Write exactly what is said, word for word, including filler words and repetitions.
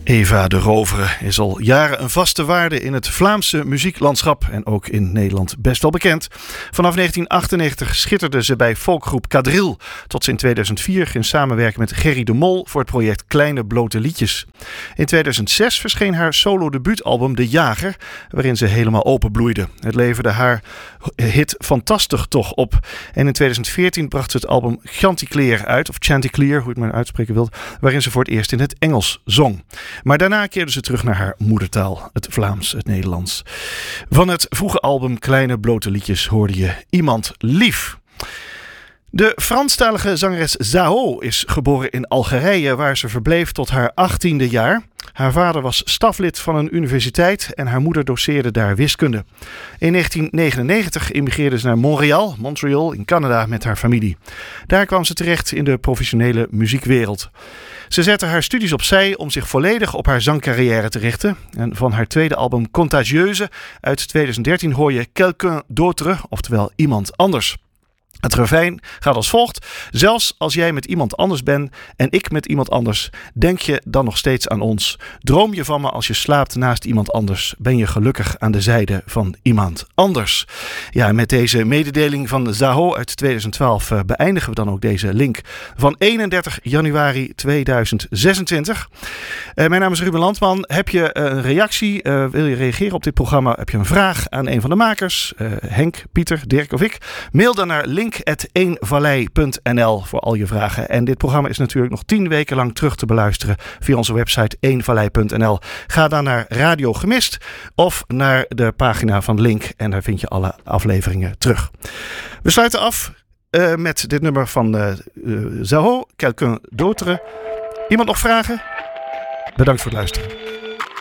Eva de Rovere is al jaren een vaste waarde in het Vlaamse muzieklandschap en ook in Nederland best wel bekend. Vanaf negentien achtennegentig schitterde ze bij folkgroep Kadril, tot ze in tweeduizend vier ging samenwerken met Gerry de Mol voor het project Kleine Blote Liedjes. In tweeduizend zes verscheen haar solo-debuutalbum De Jager, waarin ze helemaal openbloeide. Het leverde haar hit Fantastisch toch op. En in tweeduizend veertien bracht ze het album Chanticleer uit, of Chanticleer, hoe je het maar uitspreken wilt, waarin ze voor het eerst in het Engels zong. Maar daarna keerde ze terug naar haar moedertaal, het Vlaams, het Nederlands. Van het vroege album Kleine Blote Liedjes hoorde je Iemand Lief. De Franstalige zangeres Zaho is geboren in Algerije, waar ze verbleef tot haar achttiende jaar. Haar vader was staflid van een universiteit en haar moeder doceerde daar wiskunde. In negentien negenennegentig immigreerde ze naar Montreal, Montreal in Canada met haar familie. Daar kwam ze terecht in de professionele muziekwereld. Ze zette haar studies opzij om zich volledig op haar zangcarrière te richten. En van haar tweede album Contagieuse uit tweeduizend dertien hoor je Quelqu'un d'autre, oftewel Iemand Anders. Het refrein gaat als volgt. Zelfs als jij met iemand anders bent en ik met iemand anders, denk je dan nog steeds aan ons. Droom je van me als je slaapt naast iemand anders. Ben je gelukkig aan de zijde van iemand anders. Ja, met deze mededeling van Zaho uit tweeduizend twaalf uh, beëindigen we dan ook deze link van eenendertig januari tweeduizend zesentwintig. Uh, mijn naam is Ruben Landman. Heb je uh, een reactie? Uh, wil je reageren op dit programma? Heb je een vraag aan een van de makers? Uh, Henk, Pieter, Dirk of ik? Mail dan naar link at eenvallei punt n l voor al je vragen. En dit programma is natuurlijk nog tien weken lang terug te beluisteren via onze website eenvallei punt n l. Ga dan naar Radio Gemist of naar de pagina van Link en daar vind je alle afleveringen terug. We sluiten af uh, met dit nummer van uh, uh, Zaho, Quelqu'un d'autre. Iemand nog vragen? Bedankt voor het luisteren.